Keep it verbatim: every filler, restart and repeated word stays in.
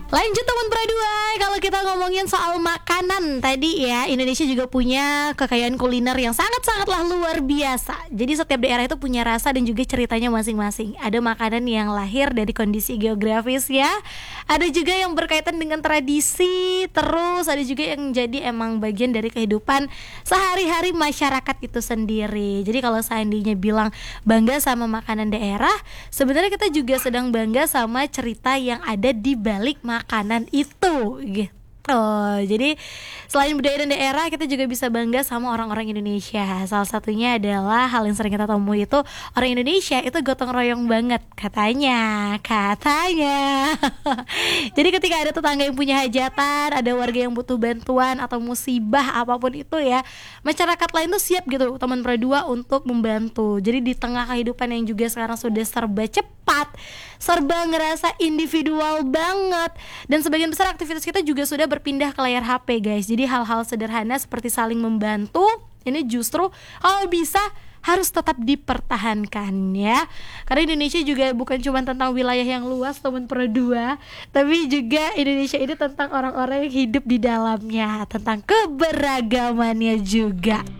Lanjut teman Pradua, kalau kita ngomongin soal makanan tadi ya, Indonesia juga punya kekayaan kuliner yang sangat-sangatlah luar biasa. Jadi setiap daerah itu punya rasa dan juga ceritanya masing-masing. Ada makanan yang lahir dari kondisi geografis ya, ada juga yang berkaitan dengan tradisi, terus ada juga yang jadi emang bagian dari kehidupan sehari-hari masyarakat itu sendiri. Jadi kalau seandainya bilang bangga sama makanan daerah, sebenarnya kita juga sedang bangga sama cerita yang ada di balik makanan itu gitu. Jadi selain budaya dan daerah, kita juga bisa bangga sama orang-orang Indonesia. Salah satunya adalah hal yang sering kita temui itu orang Indonesia itu gotong royong banget katanya, katanya. Jadi ketika ada tetangga yang punya hajatan, ada warga yang butuh bantuan atau musibah apapun itu ya, masyarakat lain tuh siap gitu teman Pradua untuk membantu. Jadi di tengah kehidupan yang juga sekarang sudah serba cepat, serba ngerasa individual banget, dan sebagian besar aktivitas kita juga sudah berpindah ke layar H P guys. Jadi hal-hal sederhana seperti saling membantu ini justru kalau bisa harus tetap dipertahankan ya. Karena Indonesia juga bukan cuma tentang wilayah yang luas teman Pradua, tapi juga Indonesia ini tentang orang-orang yang hidup di dalamnya, tentang keberagamannya juga.